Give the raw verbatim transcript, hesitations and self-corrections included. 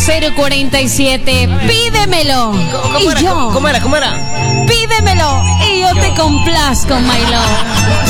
cero cuarenta y siete. Pídemelo. ¿Cómo, cómo y era? yo. ¿Cómo, ¿Cómo era? ¿Cómo era? Pídemelo y yo te complazco, my love.